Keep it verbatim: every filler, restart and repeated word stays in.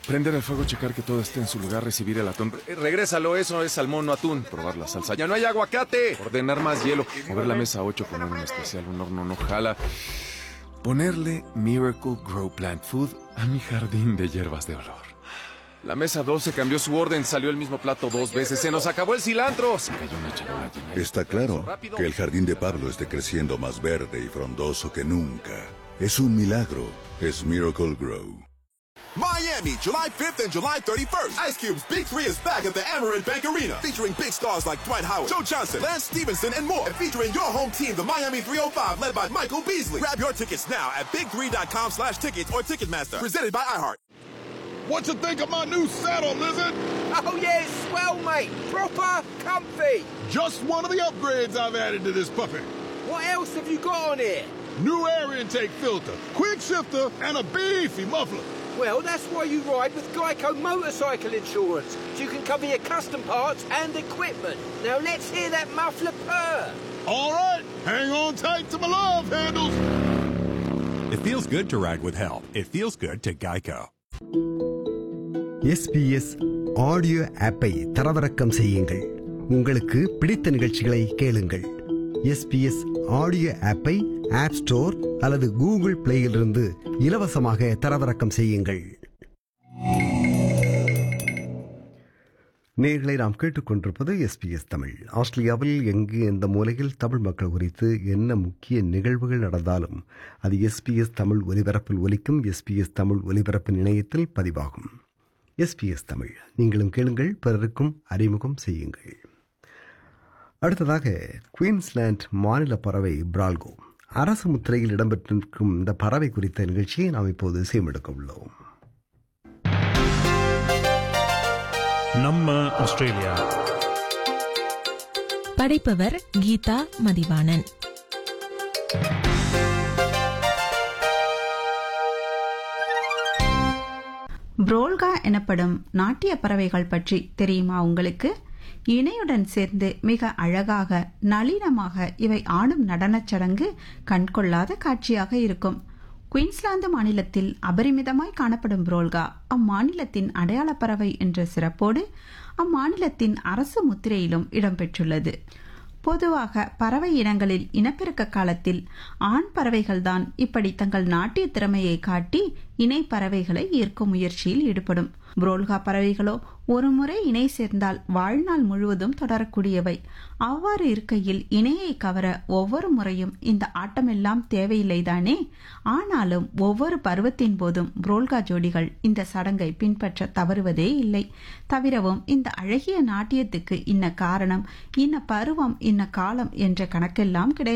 Prender el fuego, checar que todo esté en su lugar, recibir el atún. Eh, Regrésalo, eso es salmón, no atún. Probar la salsa. ¡Ya no hay aguacate! Ordenar más hielo. Mover la mesa ocho, poner un especial, un horno no jala. Ponerle Miracle Grow Plant Food a mi jardín de hierbas de olor. La mesa doce cambió su orden, salió el mismo plato dos veces. ¡Se nos acabó el cilantro! Se cayó una charola llena de- Está claro que el jardín de Pablo esté creciendo más verde y frondoso que nunca. Es un milagro. Es Miracle Grow. Miami, July fifth and July thirty-first. Ice Cube's Big Three is back at the Amerant Bank Arena, featuring big stars like Dwight Howard, Joe Johnson, Lance Stevenson, and more. And featuring your home team, the Miami three oh five, led by Michael Beasley. Grab your tickets now at big three dot com slash tickets or Ticketmaster. Presented by iHeart. What you think of my new saddle, Lizard? Oh yeah, it's swell, mate. Proper comfy. Just one of the upgrades I've added to this puppy. What else have you got on here? New air intake filter, quick shifter, and a beefy muffler. Well, that's why you ride with Geico Motorcycle Insurance. So you can cover your custom parts and equipment. Now let's hear that muffler purr. All right, hang on tight to my love handles. It feels good to ride with help. It feels good to Geico. S B S audio ஆப்பை தரவிறக்கம் செய்யுங்கள். உங்களுக்கு பிடித்த நிகழ்ச்சிகளை கேளுங்கள். S B S audio ஆப்பை app store அல்லது Google பிளேயிலிருந்து இலவசமாக தரவிறக்கம் செய்யுங்கள். நேர்களை நாம் கேட்டுக்கொண்டிருப்பது எஸ் பி எஸ் தமிழ். ஆஸ்திரேலியாவில் எங்கு எந்த மூலையில் தமிழ் மக்கள் குறித்து என்ன முக்கிய நிகழ்வுகள் நடந்தாலும் அது எஸ் பி எஸ் தமிழ் ஒலிபரப்பில் ஒலிக்கும். எஸ் பி எஸ் தமிழ் ஒலிபரப்பின் இணையத்தில் பதிவாகும். எஸ் பி எஸ் தமிழ், நீங்களும் கேளுங்கள், பிறருக்கும் அறிமுகம் செய்யுங்கள். அடுத்ததாக குயின்ஸ்லாந்து மாநில பறவை பிரால்கோ அரசு முத்திரையில் இடம்பெற்றிருக்கும் இந்த பறவை குறித்த நிகழ்ச்சியை நாம் இப்போது செய்யமெடுக்க உள்ளோம். நம்ம ஆஸ்திரேலியா. படைப்பவர் கீதா மதிவாணன். புரோல்கா எனப்படும் நாட்டிய பறவைகள் பற்றி தெரியுமா உங்களுக்கு? இணையுடன் சேர்ந்து மிக அழகாக நளினமாக இவை ஆடும் நடனச் சடங்கு கண்கொள்ளாத காட்சியாக இருக்கும். குயின்ஸ்லாந்து மாநிலத்தில் அபரிமிதமாய் காணப்படும் புரோல்கா அம்மாநிலத்தின் அடையாள பறவை என்ற சிறப்போடு அம்மாநிலத்தின் அரசு முத்திரையிலும் இடம்பெற்றுள்ளது. பொதுவாக பறவை இனங்களில் இனப்பெருக்க காலத்தில் ஆண் பறவைகள்தான் இப்படி தங்கள் நாட்டிய திறமையை காட்டி இணை பறவைகளை ஈர்க்கும் முயற்சியில் ஈடுபடும். புரோல்கா பறவைகளோ ஒரு முறை இணை சேர்ந்தால் வாழ்நாள் முழுவதும் தொடரக்கூடியவை. அவ்வாறு இருக்கையில் இணையை கவர ஒவ்வொரு முறையும் இந்த ஆட்டமெல்லாம் தேவையில்லைதானே? ஆனாலும் ஒவ்வொரு பருவத்தின் போதும் புரோல்கா ஜோடிகள் இந்த சடங்கை பின்பற்ற தவறுவதே இல்லை. தவிரவும் இந்த அழகிய நாட்டியத்துக்கு இன்ன காரணம், இன்ன பருவம், இன்ன காலம் என்ற கணக்கெல்லாம் கிடையாது.